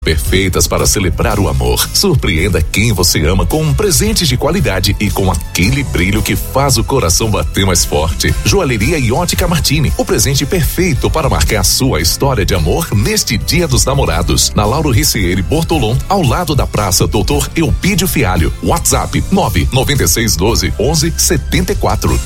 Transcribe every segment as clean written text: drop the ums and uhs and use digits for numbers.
perfeitas para celebrar o amor. Surpreenda quem você ama com um presente de qualidade e com aquele brilho que faz o coração bater mais forte. Joalheria e Ótica Martini, o presente perfeito para marcar sua história de amor neste Dia dos Namorados. Na Lauro Ricieri Bortolom, ao lado da Praça Doutor Eupídio Fialho. WhatsApp 99612-1174.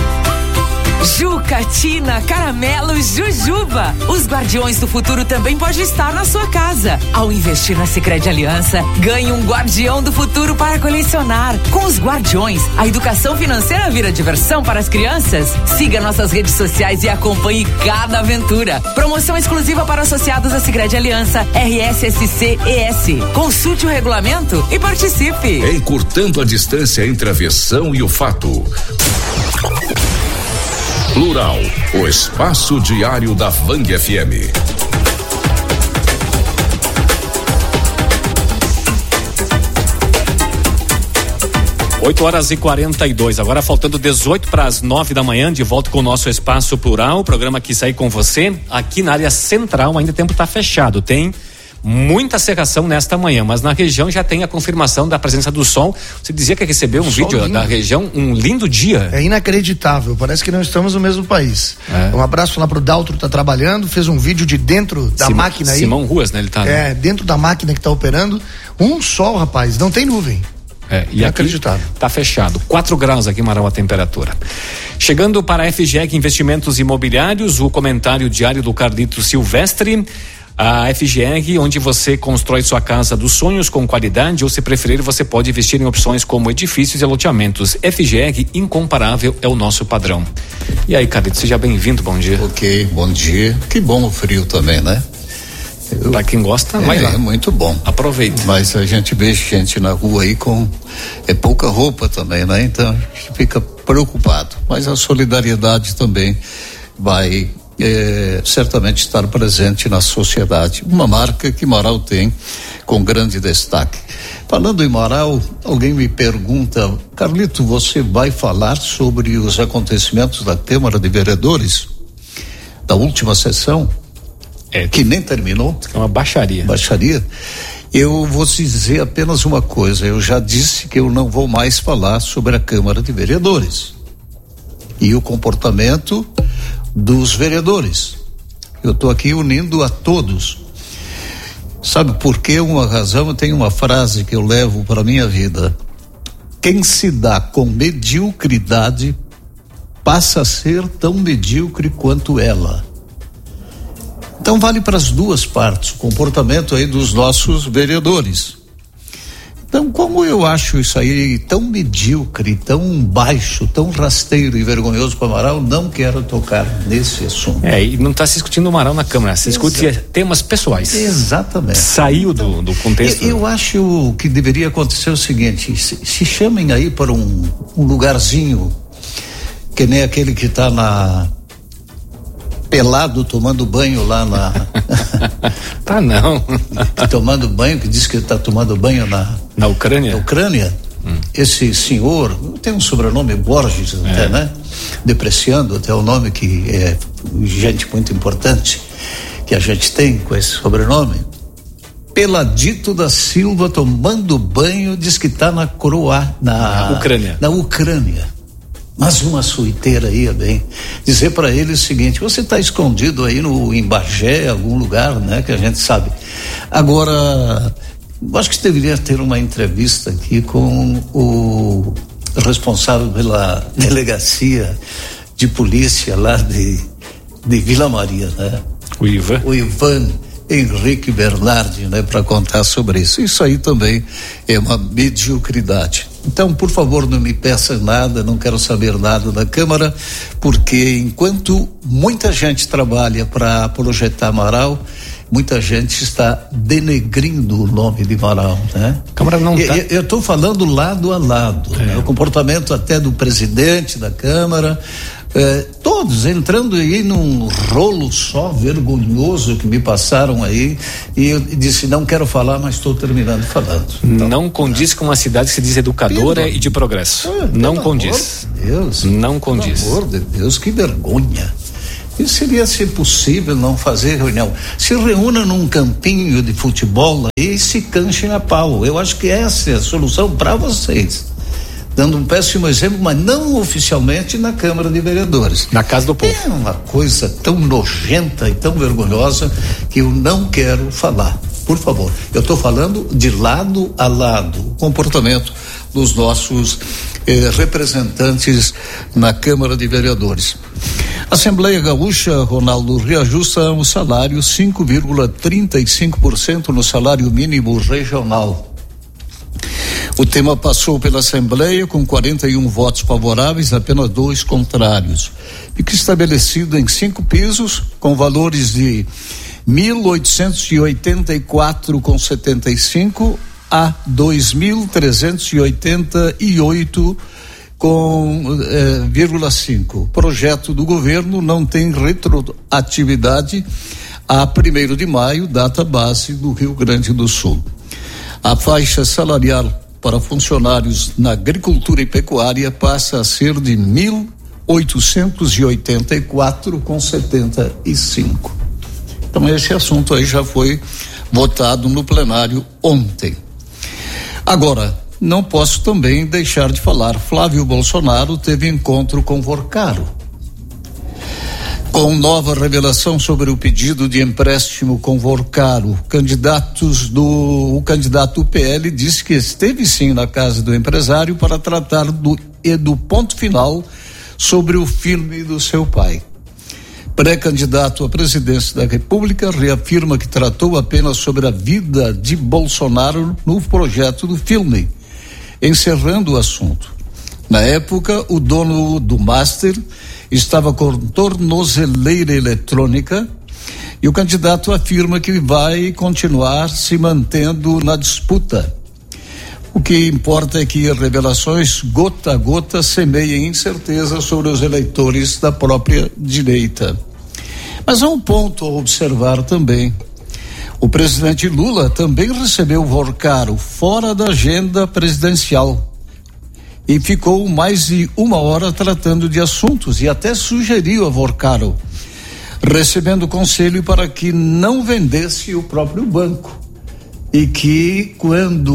Jucatina, Caramelo, Jujuba. Os guardiões do futuro também pode estar na sua casa. Ao investir na Sicredi Aliança, ganhe um guardião do futuro para colecionar. Com os guardiões, a educação financeira vira diversão para as crianças. Siga nossas redes sociais e acompanhe cada aventura. Promoção exclusiva para associados à Sicredi Aliança, RSSC-ES. Consulte o regulamento e participe. Encurtando a distância entre a versão e o fato. Plural, o espaço diário da Vang FM. Oito horas e 42, agora faltando 18 para as 9 da manhã, de volta com o nosso Espaço Plural, o programa que sai com você. Aqui na área central ainda o tempo está fechado, tem muita cerração nesta manhã, mas na região já tem a confirmação da presença do sol. Você dizia que recebeu um vídeo lindo da região, um lindo dia. É inacreditável, parece que não estamos no mesmo país. Um abraço lá pro Daltro, tá trabalhando, fez um vídeo de dentro da máquina aí. Simão Ruas, né? Ele tá. Dentro da máquina que tá operando, um sol, rapaz, não tem nuvem. E aqui tá fechado, 4 graus aqui em Marau a temperatura. Chegando para a FGEG Investimentos Imobiliários, o comentário diário do Carlito Silvestre. A FGEG, onde você constrói sua casa dos sonhos com qualidade, ou se preferir, você pode investir em opções como edifícios e loteamentos. FGEG, incomparável, é o nosso padrão. E aí, Carlito, seja bem-vindo, bom dia. Ok, bom dia. Que bom o frio também, né? Pra quem gosta, vai lá. É muito bom. Aproveita. Mas a gente vê gente na rua aí com pouca roupa também, né? Então a gente fica preocupado. Mas a solidariedade também vai certamente estar presente na sociedade. Uma marca que Marau tem com grande destaque. Falando em Marau, alguém me pergunta: Carlito, você vai falar sobre os acontecimentos da Câmara de Vereadores da última sessão? Que nem terminou? É uma baixaria. Baixaria? Eu vou te dizer apenas uma coisa: eu já disse que eu não vou mais falar sobre a Câmara de Vereadores e o comportamento dos vereadores. Eu estou aqui unindo a todos. Sabe por quê? Uma razão, eu tenho uma frase que eu levo para a minha vida: quem se dá com mediocridade passa a ser tão medíocre quanto ela. Então vale para as duas partes, o comportamento aí dos nossos vereadores. Então, como eu acho isso aí tão medíocre, tão baixo, tão rasteiro e vergonhoso para o Marau, não quero tocar nesse assunto. E não está se discutindo o Marau na Câmara, se discute temas pessoais. Exatamente. Saiu do contexto. Eu acho que deveria acontecer o seguinte: se chamem aí para um lugarzinho, que nem aquele que está pelado tomando banho lá na tá não tomando banho, que diz que está tomando banho na Ucrânia. Esse senhor tem um sobrenome Borges até, né? Depreciando até o nome, que é gente muito importante que a gente tem com esse sobrenome. Peladito da Silva tomando banho, diz que está na Ucrânia. Na Ucrânia. Mas uma suiteira ia bem dizer para ele o seguinte: você está escondido aí em Bagé, algum lugar, né? Que a gente sabe. Agora, eu acho que deveria ter uma entrevista aqui com o responsável pela delegacia de polícia lá de Vila Maria, né? O Ivan Henrique Bernardi, né? Para contar sobre isso. Isso aí também é uma mediocridade. Então, por favor, não me peça nada, não quero saber nada da Câmara, porque enquanto muita gente trabalha para projetar Marau, muita gente está denegrindo o nome de Marau, né? A Câmara não tá... Eu estou falando lado a lado, né? O comportamento até do presidente da Câmara, todos entrando aí num rolo só vergonhoso que me passaram aí, e eu disse: não quero falar, mas estou terminando falando. Então, não condiz com uma cidade que se diz educadora e de progresso. Não condiz. Deus, não condiz. Pelo amor de Deus, que vergonha. E seria, se possível, não fazer reunião. Se reúna num campinho de futebol e se canchem a pau. Eu acho que essa é a solução para vocês. Dando um péssimo exemplo, mas não oficialmente na Câmara de Vereadores. Na Casa do Povo. É uma coisa tão nojenta e tão vergonhosa que eu não quero falar. Por favor, eu estou falando de lado a lado, o comportamento dos nossos representantes na Câmara de Vereadores. A Assembleia Gaúcha, Ronaldo, reajusta o salário 5,35% no salário mínimo regional. O tema passou pela Assembleia com 41 votos favoráveis, apenas 2 contrários. Fica estabelecido em 5 pisos, com valores de 1.884,75 a 2.388,5. O projeto do governo não tem retroatividade a 1º de maio, data base do Rio Grande do Sul. A faixa salarial para funcionários na agricultura e pecuária passa a ser de 1.884,75. Então esse assunto aí já foi votado no plenário ontem. Agora, não posso também deixar de falar, Flávio Bolsonaro teve encontro com Vorcaro. Com nova revelação sobre o pedido de empréstimo com Vorcaro, o candidato PL disse que esteve sim na casa do empresário para tratar do ponto final sobre o filme do seu pai. Pré-candidato à presidência da República reafirma que tratou apenas sobre a vida de Bolsonaro no projeto do filme, encerrando o assunto. Na época, o dono do Master estava com tornozeleira eletrônica e o candidato afirma que vai continuar se mantendo na disputa. O que importa é que revelações gota a gota semeiem incerteza sobre os eleitores da própria direita. Mas há um ponto a observar também. O presidente Lula também recebeu Vorcaro fora da agenda presidencial e ficou mais de 1 hora tratando de assuntos e até sugeriu a Vorcaro, recebendo conselho para que não vendesse o próprio banco e que quando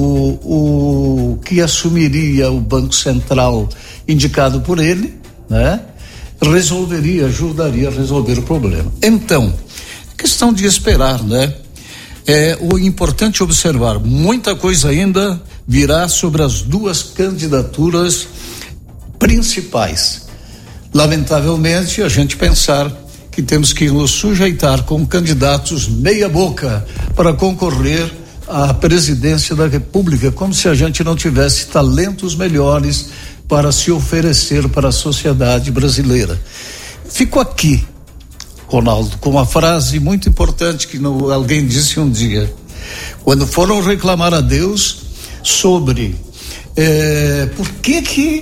o que assumiria o Banco Central indicado por ele, né, ajudaria a resolver o problema. Então, questão de esperar, né? É o importante observar, muita coisa ainda virá sobre as 2 candidaturas principais. Lamentavelmente, a gente pensar que temos que nos sujeitar com candidatos meia boca para concorrer à presidência da República, como se a gente não tivesse talentos melhores para se oferecer para a sociedade brasileira. Fico aqui, Ronaldo, com uma frase muito importante que alguém disse um dia, quando foram reclamar a Deus sobre por que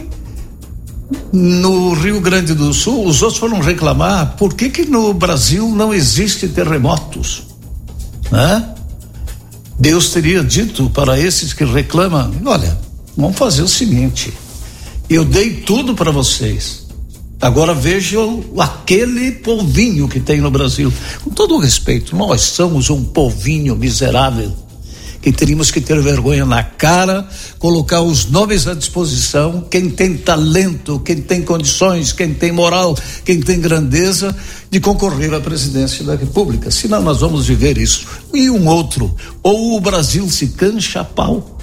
no Rio Grande do Sul, os outros foram reclamar por que no Brasil não existe terremotos, né? Deus teria dito para esses que reclamam, olha, vamos fazer o seguinte, eu dei tudo para vocês, agora vejam aquele povinho que tem no Brasil. Com todo o respeito, nós somos um povinho miserável que teríamos que ter vergonha na cara, colocar os nomes à disposição, quem tem talento, quem tem condições, quem tem moral, quem tem grandeza de concorrer à presidência da República. Senão nós vamos viver isso. E um outro, ou o Brasil se cancha a pau,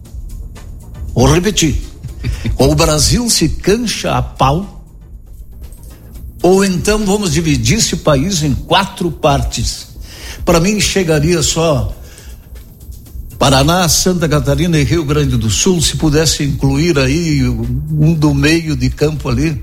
vou repetir, ou o Brasil se cancha a pau, ou então vamos dividir esse país em 4 partes. Para mim chegaria só Paraná, Santa Catarina e Rio Grande do Sul, se pudesse incluir aí um do meio de campo ali,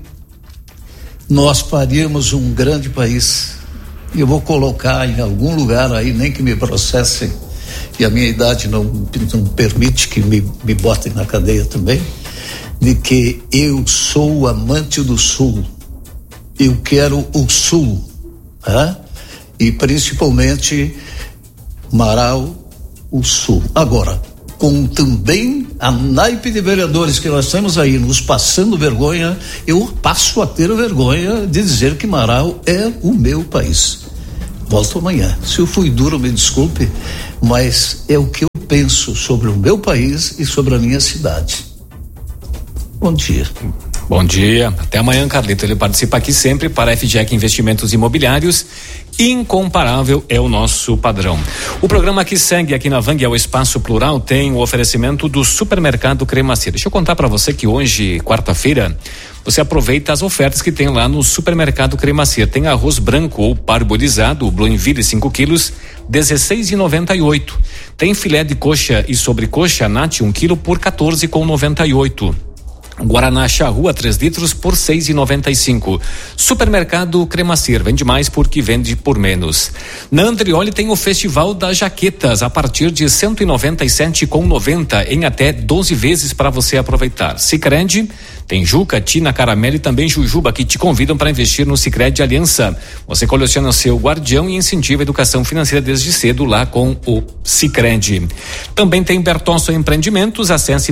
nós faríamos um grande país. Eu vou colocar em algum lugar aí, nem que me processem, e a minha idade não permite que me botem na cadeia também, de que eu sou amante do Sul. Eu quero o Sul, né? E principalmente Marau, o Sul. Agora, com também a naipe de vereadores que nós temos aí nos passando vergonha, eu passo a ter vergonha de dizer que Marau é o meu país. Volto amanhã. Se eu fui duro, me desculpe, mas é o que eu penso sobre o meu país e sobre a minha cidade. Bom dia. Bom dia. Até amanhã, Carlito. Ele participa aqui sempre para a FGEC Investimentos Imobiliários. Incomparável é o nosso padrão. O programa que segue aqui na Vang, é o Espaço Plural, tem o oferecimento do Supermercado Cremacia. Deixa eu contar para você que hoje, quarta-feira, você aproveita as ofertas que tem lá no Supermercado Cremacia. Tem arroz branco ou parbolizado, o Bluenville 5 quilos, R$16,98. Tem filé de coxa e sobrecoxa Nati 1 quilo por R$14,98. Guaraná Charrua 3 litros por R$6,95. Supermercado Cremacia, vende mais porque vende por menos. Na Andrioli tem o Festival das Jaquetas a partir de R$197,90 em até 12 vezes para você aproveitar. Sicredi tem Juca, Tina, Caramelo e também Jujuba que te convidam para investir no Sicredi Aliança. Você coleciona seu guardião e incentiva a educação financeira desde cedo lá com o Sicredi. Também tem Bertosso Empreendimentos, acesse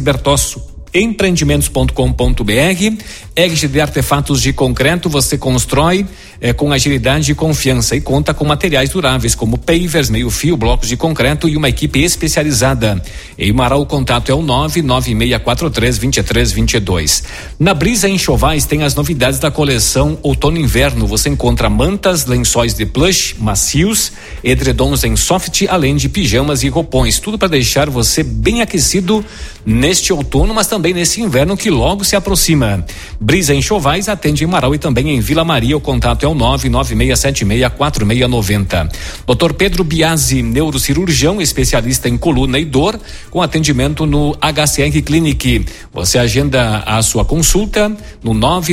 bertossoempreendimentos.com.br. RGD Artefatos de Concreto, você constrói com agilidade e confiança e conta com materiais duráveis como pavers, meio-fio, blocos de concreto e uma equipe especializada. Em Marau, o contato é o 99643-2322. Na Brisa Enxovais tem as novidades da coleção Outono e Inverno. Você encontra mantas, lençóis de plush, macios, edredons em soft, além de pijamas e roupões. Tudo para deixar você bem aquecido neste outono, mas também nesse inverno que logo se aproxima. Brisa Enxovais atende em Marau e também em Vila Maria. O contato é o 996764690. Dr. Pedro Biasi, neurocirurgião, especialista em coluna e dor, com atendimento no HCR Clinic. Você agenda a sua consulta no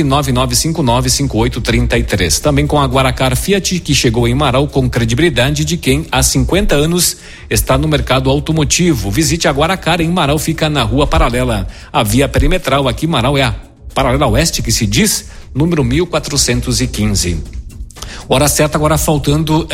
999595833. Também com a Guaracar Fiat, que chegou em Marau com credibilidade de quem há 50 anos está no mercado automotivo. Visite a Guaracar em Marau, fica na Rua Paralela. A via perimetral aqui em Marau é a Paralela Oeste, que se diz, número 1415. Hora certa agora faltando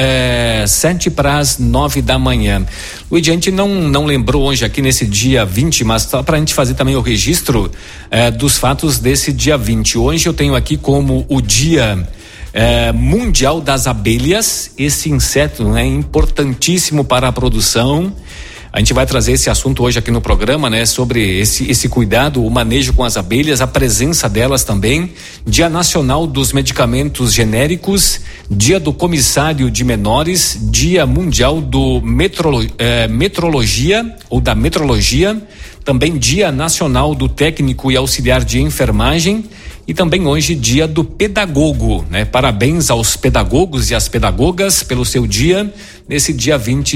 7:09 da manhã. O gente não lembrou hoje aqui nesse dia 20, mas só para a gente fazer também o registro dos fatos desse dia 20. Hoje eu tenho aqui como o dia mundial das abelhas. Esse inseto é importantíssimo para a produção. A gente vai trazer esse assunto hoje aqui no programa, né? Sobre esse cuidado, o manejo com as abelhas, a presença delas também. Dia Nacional dos Medicamentos Genéricos, Dia do Comissário de Menores, Dia Mundial do Metrologia ou da Metrologia, também Dia Nacional do Técnico e Auxiliar de Enfermagem. E também hoje dia do pedagogo, né? Parabéns aos pedagogos e às pedagogas pelo seu dia, nesse dia 20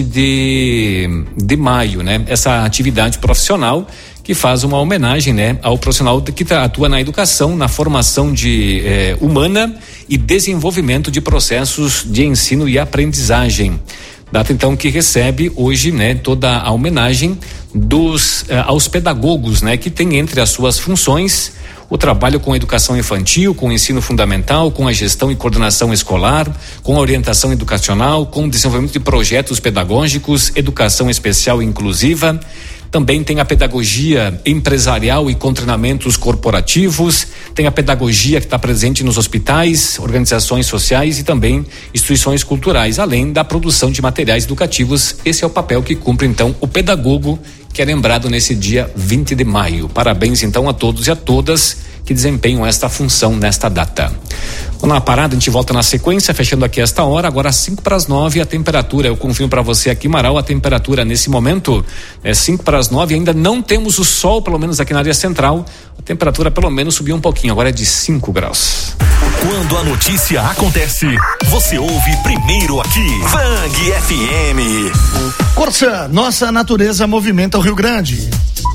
de maio, né? Essa atividade profissional que faz uma homenagem, né? Ao profissional que atua na educação, na formação humana e desenvolvimento de processos de ensino e aprendizagem. Data então que recebe hoje, né? Toda a homenagem aos pedagogos, né? Que tem entre as suas funções o trabalho com a educação infantil, com o ensino fundamental, com a gestão e coordenação escolar, com a orientação educacional, com o desenvolvimento de projetos pedagógicos, educação especial e inclusiva. Também tem a pedagogia empresarial e com treinamentos corporativos, tem a pedagogia que está presente nos hospitais, organizações sociais e também instituições culturais, além da produção de materiais educativos. Esse é o papel que cumpre então o pedagogo, que é lembrado nesse dia 20 de maio. Parabéns então a todos e a todas que desempenham esta função nesta data. Vamos na parada, a gente volta na sequência, fechando aqui esta hora, agora 8:55, a temperatura, eu confirmo para você aqui, Marau, a temperatura nesse momento é 8:55, ainda não temos o sol, pelo menos aqui na área central, a temperatura pelo menos subiu um pouquinho, agora é de 5 graus. Quando a notícia acontece, você ouve primeiro aqui, Vang FM. Corsã, nossa natureza movimenta o Rio Grande.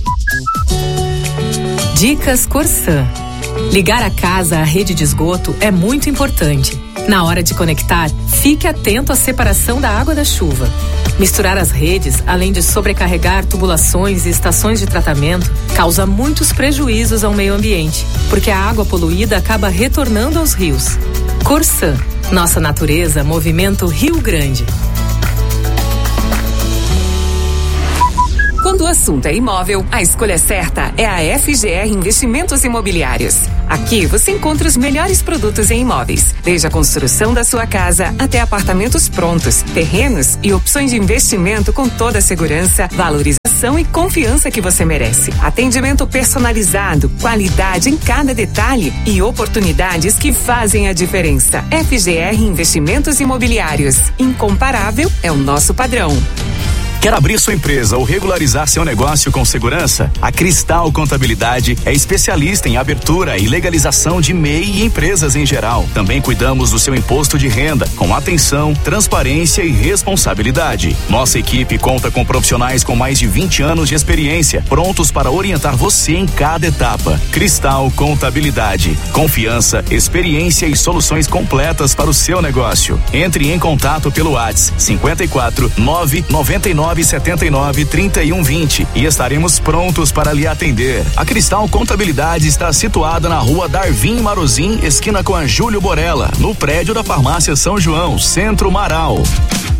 Dicas Corsã. Ligar a casa à rede de esgoto é muito importante. Na hora de conectar, fique atento à separação da água da chuva. Misturar as redes, além de sobrecarregar tubulações e estações de tratamento, causa muitos prejuízos ao meio ambiente, porque a água poluída acaba retornando aos rios. Corsã, nossa natureza movimenta o Rio Grande. Quando o assunto é imóvel, a escolha certa é a FGR Investimentos Imobiliários. Aqui você encontra os melhores produtos em imóveis, desde a construção da sua casa até apartamentos prontos, terrenos e opções de investimento com toda a segurança, valorização e confiança que você merece. Atendimento personalizado, qualidade em cada detalhe e oportunidades que fazem a diferença. FGR Investimentos Imobiliários. Incomparável é o nosso padrão. Quer abrir sua empresa ou regularizar seu negócio com segurança? A Cristal Contabilidade é especialista em abertura e legalização de MEI e empresas em geral. Também cuidamos do seu imposto de renda, com atenção, transparência e responsabilidade. Nossa equipe conta com profissionais com mais de 20 anos de experiência, prontos para orientar você em cada etapa. Cristal Contabilidade. Confiança, experiência e soluções completas para o seu negócio. Entre em contato pelo WhatsApp 54 999 79 31 20 e estaremos prontos para lhe atender. A Cristal Contabilidade está situada na rua Darvin Marozin, esquina com a Júlio Borella, no prédio da Farmácia São João, Centro Marau.